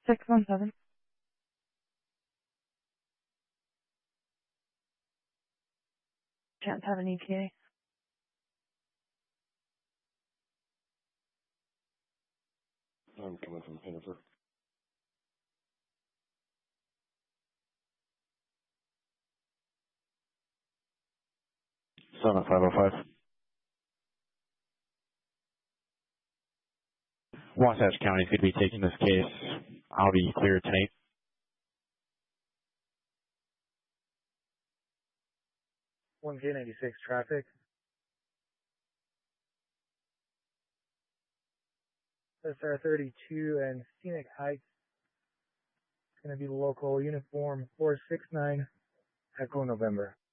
617. Can't have an ETA. I'm coming from Hannaford. Son of 505. Wasatch County is going to be taking this case. I'll be cleared tonight. 1K96 traffic. SR32 and Scenic Heights. It's going to be local uniform 469 Echo November.